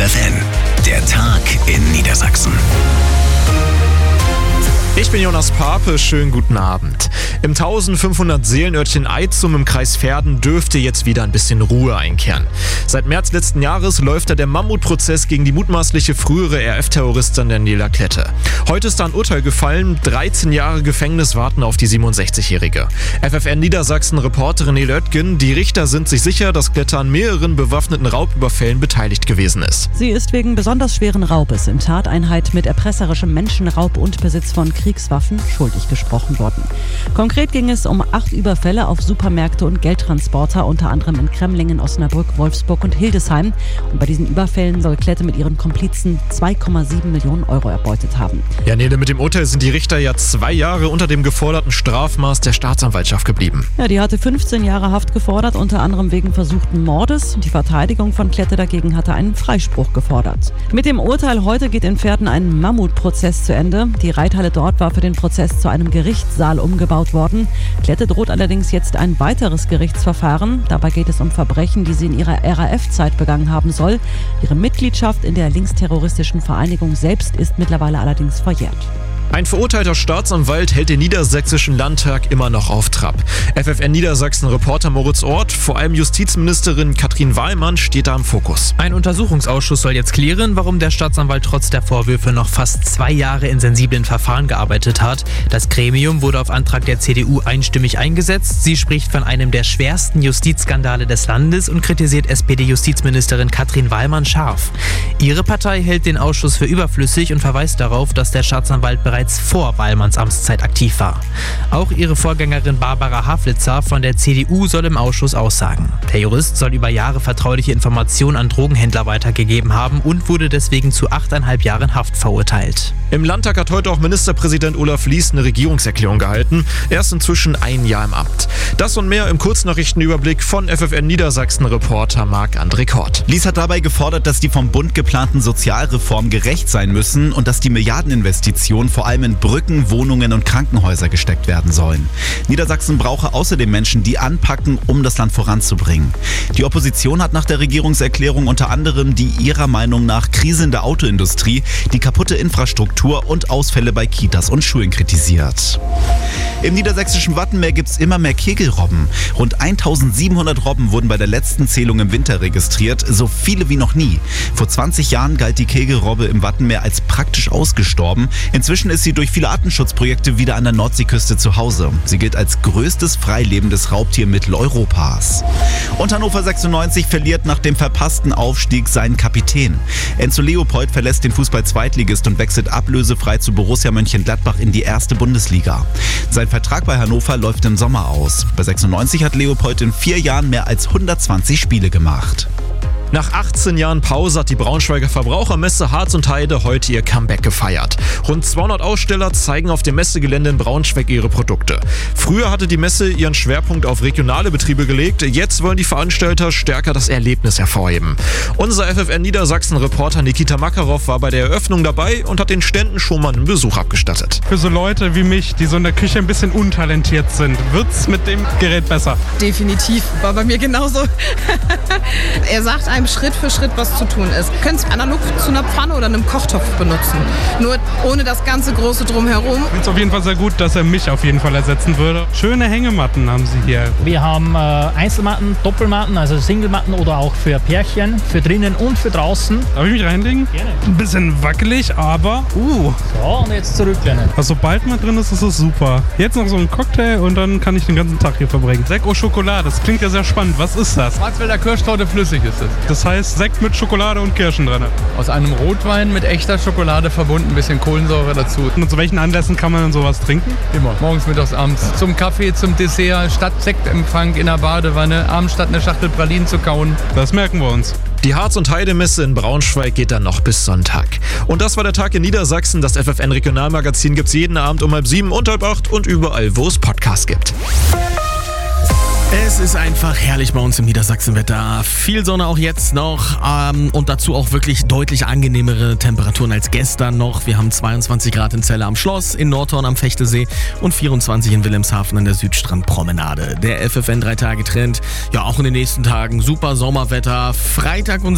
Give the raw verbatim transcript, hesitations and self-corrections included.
F N, der Tag in Niedersachsen. Ich bin Jonas Pape, schönen guten Abend. Im eintausendfünfhundert Seelenörtchen Eitzum im Kreis Verden dürfte jetzt wieder ein bisschen Ruhe einkehren. Seit März letzten Jahres läuft da der Mammutprozess gegen die mutmaßliche frühere R F-Terroristin Daniela Klette. Heute ist da ein Urteil gefallen, dreizehn Jahre Gefängnis warten auf die siebenundsechzigjährige. F F N Niedersachsen-Reporterin Nele Oetgen, die Richter sind sich sicher, dass Klette an mehreren bewaffneten Raubüberfällen beteiligt gewesen ist. Sie ist wegen besonders schweren Raubes in Tateinheit mit erpresserischem Menschenraub und Besitz von Kriegswaffen schuldig gesprochen worden. Konkret ging es um acht Überfälle auf Supermärkte und Geldtransporter, unter anderem in Kremlingen, Osnabrück, Wolfsburg und Hildesheim. Und bei diesen Überfällen soll Klette mit ihren Komplizen zwei Komma sieben Millionen Euro erbeutet haben. Ja, Nele, mit dem Urteil sind die Richter ja zwei Jahre unter dem geforderten Strafmaß der Staatsanwaltschaft geblieben. Ja, die hatte fünfzehn Jahre Haft gefordert, unter anderem wegen versuchten Mordes. Die Verteidigung von Klette dagegen hatte einen Freispruch gefordert. Mit dem Urteil heute geht in Verden ein Mammutprozess zu Ende. Die Reithalle dort war für den Prozess zu einem Gerichtssaal umgebaut worden. Klette droht allerdings jetzt ein weiteres Gerichtsverfahren. Dabei geht es um Verbrechen, die sie in ihrer R A F-Zeit begangen haben soll. Ihre Mitgliedschaft in der linksterroristischen Vereinigung selbst ist mittlerweile allerdings verjährt. Ein verurteilter Staatsanwalt hält den niedersächsischen Landtag immer noch auf Trab. F F N Niedersachsen-Reporter Moritz Orth, vor allem Justizministerin Katrin Wallmann steht da im Fokus. Ein Untersuchungsausschuss soll jetzt klären, warum der Staatsanwalt trotz der Vorwürfe noch fast zwei Jahre in sensiblen Verfahren gearbeitet hat. Das Gremium wurde auf Antrag der C D U einstimmig eingesetzt. Sie spricht von einem der schwersten Justizskandale des Landes und kritisiert S P D-Justizministerin Katrin Wallmann scharf. Ihre Partei hält den Ausschuss für überflüssig und verweist darauf, dass der Staatsanwalt bereits vor Wallmanns Amtszeit aktiv war. Auch ihre Vorgängerin Barbara Haflitzer von der C D U soll im Ausschuss aussagen. Der Jurist soll über Jahre vertrauliche Informationen an Drogenhändler weitergegeben haben und wurde deswegen zu achteinhalb Jahren Haft verurteilt. Im Landtag hat heute auch Ministerpräsident Olaf Lies eine Regierungserklärung gehalten. Er ist inzwischen ein Jahr im Amt. Das und mehr im Kurznachrichtenüberblick von F F N Niedersachsen-Reporter Marc-André Kort. Lies hat dabei gefordert, dass die vom Bund geplanten Sozialreformen gerecht sein müssen und dass die Milliardeninvestitionen vor allem in Brücken, Wohnungen und Krankenhäuser gesteckt werden sollen. Niedersachsen brauche außerdem Menschen, die anpacken, um das Land voranzubringen. Die Opposition hat nach der Regierungserklärung unter anderem die ihrer Meinung nach Krise in der Autoindustrie, die kaputte Infrastruktur und Ausfälle bei Kitas und Schulen kritisiert. Im niedersächsischen Wattenmeer gibt es immer mehr Kegelrobben. Rund eintausendsiebenhundert Robben wurden bei der letzten Zählung im Winter registriert, so viele wie noch nie. Vor zwanzig Jahren galt die Kegelrobbe im Wattenmeer als praktisch ausgestorben. Inzwischen ist sie durch viele Artenschutzprojekte wieder an der Nordseeküste zu Hause. Sie gilt als größtes freilebendes Raubtier Mitteleuropas. Und Hannover sechsundneunzig verliert nach dem verpassten Aufstieg seinen Kapitän. Enzo Leopold verlässt den Fußball-Zweitligist und wechselt ablösefrei zu Borussia Mönchengladbach in die erste Bundesliga. Sein Vertrag bei Hannover läuft im Sommer aus. Bei sechsundneunzig hat Leopold in vier Jahren mehr als hundertzwanzig Spiele gemacht. Nach achtzehn Jahren Pause hat die Braunschweiger Verbrauchermesse Harz und Heide heute ihr Comeback gefeiert. Rund zweihundert Aussteller zeigen auf dem Messegelände in Braunschweig ihre Produkte. Früher hatte die Messe ihren Schwerpunkt auf regionale Betriebe gelegt. Jetzt wollen die Veranstalter stärker das Erlebnis hervorheben. Unser F F N Niedersachsen-Reporter Nikita Makarov war bei der Eröffnung dabei und hat den Ständen schon mal einen Besuch abgestattet. Für so Leute wie mich, die so in der Küche ein bisschen untalentiert sind, wird's mit dem Gerät besser. Definitiv, war bei mir genauso. Er sagt einem Schritt für Schritt, was zu tun ist. Ihr könnt es analog zu einer Pfanne oder einem Kochtopf benutzen. Nur ohne das ganze große Drumherum. Ich finde es auf jeden Fall sehr gut, dass er mich auf jeden Fall ersetzen würde. Schöne Hängematten haben sie hier. Wir haben äh, Einzelmatten, Doppelmatten, also Singlematten oder auch für Pärchen, für drinnen und für draußen. Darf ich mich reinlegen? Gerne. Ein bisschen wackelig, aber uh. So, und jetzt zurücklehnen. Also sobald man drin ist, ist es super. Jetzt noch so ein Cocktail und dann kann ich den ganzen Tag hier verbringen. Sekt au Chocolat, das klingt ja sehr spannend. Was ist das? Schwarzwälder Kirschtorte flüssig ist es. Das heißt Sekt mit Schokolade und Kirschen drin. Aus einem Rotwein mit echter Schokolade verbunden, ein bisschen Kohlensäure dazu. Und zu welchen Anlässen kann man denn sowas trinken? Immer. Morgens, mittags, abends. Zum Kaffee, zum Dessert, statt Sektempfang in der Badewanne, abends statt eine Schachtel Pralinen zu kauen. Das merken wir uns. Die Harz- und Heidemesse in Braunschweig geht dann noch bis Sonntag. Und das war der Tag in Niedersachsen. Das F F N-Regionalmagazin gibt's jeden Abend um halb sieben und halb acht und überall, wo es Podcasts gibt. Es ist einfach herrlich bei uns im Niedersachsenwetter. Viel Sonne auch jetzt noch ähm, und dazu auch wirklich deutlich angenehmere Temperaturen als gestern noch. Wir haben zweiundzwanzig Grad in Celle am Schloss, in Nordhorn am Fechtesee und vierundzwanzig in Wilhelmshaven an der Südstrandpromenade. Der F F N drei Tage Trend, ja auch in den nächsten Tagen super Sommerwetter. Freitag und